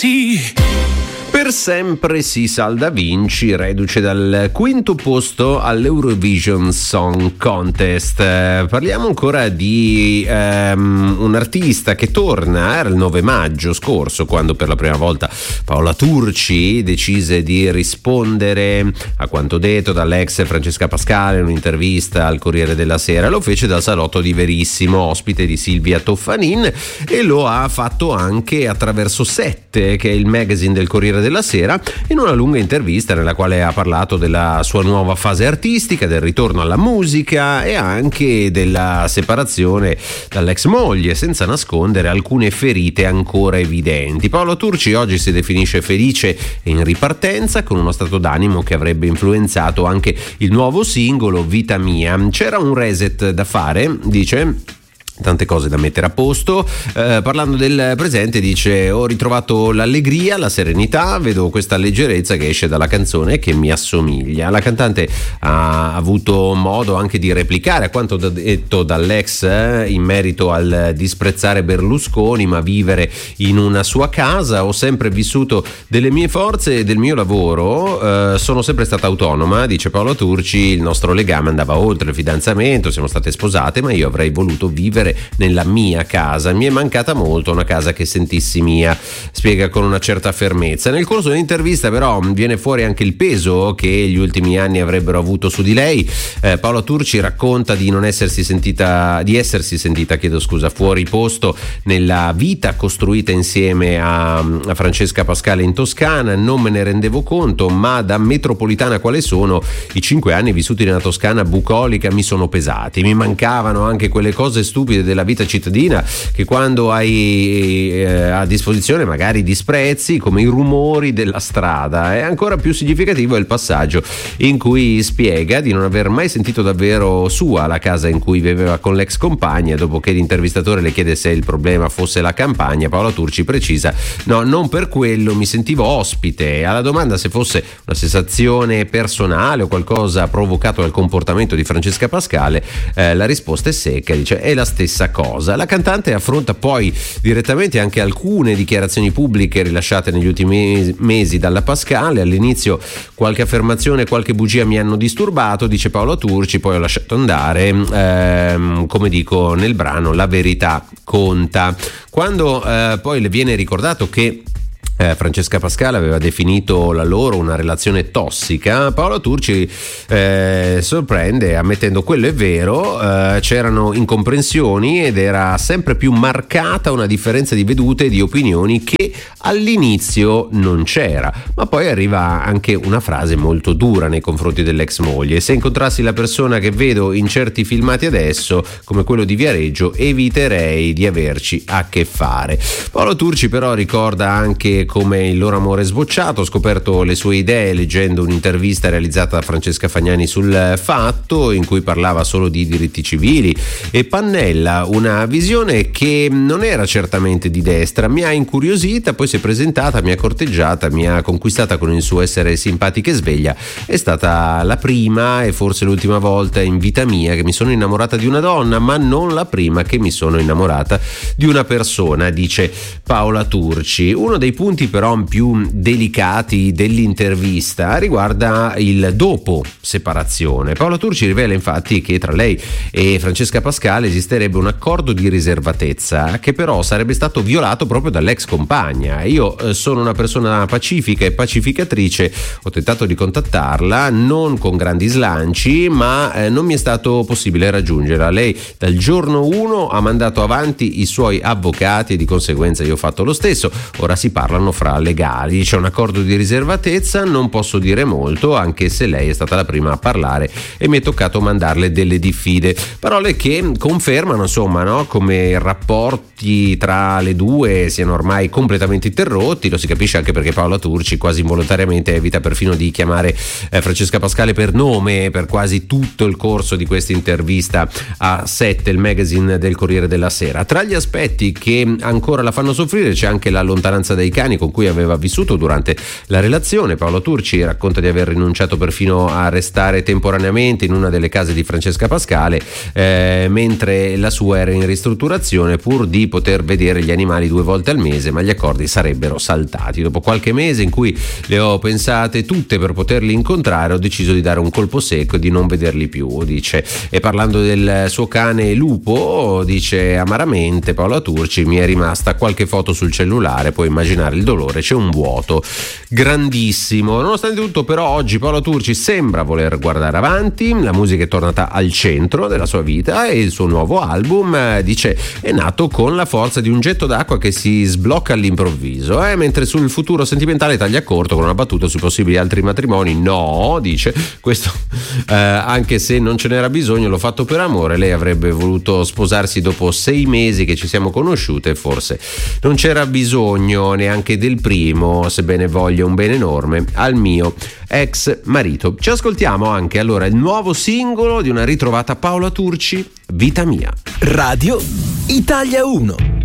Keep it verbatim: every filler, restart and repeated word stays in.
Per sempre si salda Vinci, reduce dal quinto posto all'Eurovision Song Contest. Eh, parliamo ancora di ehm, un artista che torna. Era il nove maggio scorso quando per la prima volta Paola Turci decise di rispondere a quanto detto dall'ex Francesca Pascale in un'intervista al Corriere della Sera. Lo fece dal salotto di Verissimo, ospite di Silvia Toffanin, e lo ha fatto anche attraverso Sette, che è il magazine del Corriere della Sera, in una lunga intervista nella quale ha parlato della sua nuova fase artistica, del ritorno alla musica e anche della separazione dall'ex moglie, senza nascondere alcune ferite ancora evidenti. Paola Turci oggi si definisce felice e in ripartenza, con uno stato d'animo che avrebbe influenzato anche il nuovo singolo Vita Mia. C'era un reset da fare, dice, tante cose da mettere a posto. Eh, parlando del presente dice: ho ritrovato l'allegria, la serenità, vedo questa leggerezza che esce dalla canzone che mi assomiglia. La cantante ha avuto modo anche di replicare a quanto detto dall'ex eh, in merito al disprezzare Berlusconi ma vivere in una sua casa. Ho sempre vissuto delle mie forze e del mio lavoro, eh, sono sempre stata autonoma, dice Paola Turci. Il nostro legame andava oltre il fidanzamento, siamo state sposate, ma io avrei voluto vivere nella mia casa, mi è mancata molto una casa che sentissi mia, spiega con una certa fermezza. Nel corso dell'intervista però viene fuori anche il peso che gli ultimi anni avrebbero avuto su di lei. eh, Paola Turci racconta di non essersi sentita di essersi sentita chiedo scusa fuori posto nella vita costruita insieme a, a Francesca Pascale in Toscana. Non me ne rendevo conto, ma da metropolitana quale sono, i cinque anni vissuti nella Toscana bucolica mi sono pesati, mi mancavano anche quelle cose stupide della vita cittadina che quando hai eh, a disposizione magari disprezzi, come i rumori della strada. E ancora più significativo è il passaggio in cui spiega di non aver mai sentito davvero sua la casa in cui viveva con l'ex compagna. Dopo che l'intervistatore le chiede se il problema fosse la campagna, Paola Turci precisa: no, non per quello, mi sentivo ospite. Alla domanda se fosse una sensazione personale o qualcosa provocato dal comportamento di Francesca Pascale, eh, la risposta è secca, dice è la stessa cosa. La cantante affronta poi direttamente anche alcune dichiarazioni pubbliche rilasciate negli ultimi mesi dalla Pascale. All'inizio qualche affermazione, qualche bugia mi hanno disturbato, dice Paola Turci, poi ho lasciato andare, ehm, come dico nel brano, la verità conta. Quando eh, poi le viene ricordato che Eh, Francesca Pascale aveva definito la loro una relazione tossica, Paola Turci eh, sorprende ammettendo quello è vero, eh, c'erano incomprensioni ed era sempre più marcata una differenza di vedute e di opinioni che all'inizio non c'era, ma poi arriva anche una frase molto dura nei confronti dell'ex moglie: se incontrassi la persona che vedo in certi filmati adesso, come quello di Viareggio, eviterei di averci a che fare. Paola Turci però ricorda anche come il loro amore è sbocciato. Ho scoperto le sue idee leggendo un'intervista realizzata da Francesca Fagnani sul Fatto, in cui parlava solo di diritti civili e Pannella, una visione che non era certamente di destra. Mi ha incuriosita, poi si è presentata, mi ha corteggiata, mi ha conquistata con il suo essere simpatica e sveglia. È stata la prima e forse l'ultima volta in vita mia che mi sono innamorata di una donna, ma non la prima che mi sono innamorata di una persona, dice Paola Turci. Uno dei punti però più delicati dell'intervista riguarda il dopo separazione. Paola Turci rivela infatti che tra lei e Francesca Pascale esisterebbe un accordo di riservatezza che però sarebbe stato violato proprio dall'ex compagna. Io eh, sono una persona pacifica e pacificatrice, ho tentato di contattarla non con grandi slanci, ma eh, non mi è stato possibile raggiungerla. Lei dal giorno uno ha mandato avanti i suoi avvocati e di conseguenza io ho fatto lo stesso. Ora si parlano fra legali, c'è un accordo di riservatezza, non posso dire molto anche se lei è stata la prima a parlare e mi è toccato mandarle delle diffide, parole che confermano insomma no, come i rapporti tra le due siano ormai completamente interrotti. Lo si capisce anche perché Paola Turci quasi involontariamente evita perfino di chiamare eh, Francesca Pascale per nome per quasi tutto il corso di questa intervista a Sette, il magazine del Corriere della Sera. Tra gli aspetti che ancora la fanno soffrire c'è anche la lontananza dai cani, con cui aveva vissuto durante la relazione. Paola Turci racconta di aver rinunciato perfino a restare temporaneamente in una delle case di Francesca Pascale eh, mentre la sua era in ristrutturazione, pur di poter vedere gli animali due volte al mese, ma gli accordi sarebbero saltati. Dopo qualche mese in cui le ho pensate tutte per poterli incontrare, ho deciso di dare un colpo secco e di non vederli più, dice. E parlando del suo cane Lupo, dice amaramente Paola Turci: mi è rimasta qualche foto sul cellulare, puoi immaginare il dolore, c'è un vuoto grandissimo. Nonostante tutto, però, oggi Paola Turci sembra voler guardare avanti, la musica è tornata al centro della sua vita e il suo nuovo album, dice, è nato con la forza di un getto d'acqua che si sblocca all'improvviso, eh? Mentre sul futuro sentimentale taglia corto con una battuta sui possibili altri matrimoni. No, dice, questo eh, anche se non ce n'era bisogno, l'ho fatto per amore. Lei avrebbe voluto sposarsi dopo sei mesi che ci siamo conosciute, forse non c'era bisogno neanche del primo, sebbene voglia un bene enorme al mio ex marito. Ci ascoltiamo anche allora il nuovo singolo di una ritrovata Paola Turci, Vita mia. Radio Italia uno.